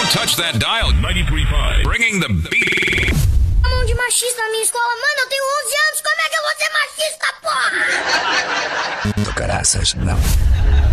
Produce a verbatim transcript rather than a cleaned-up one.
touch that dial. ninety-three point five. Bringing the beat. Chamam de machista na minha escola. Mano, eu tenho onze anos. Como é que eu vou ser machista, porra? Do caraças, não.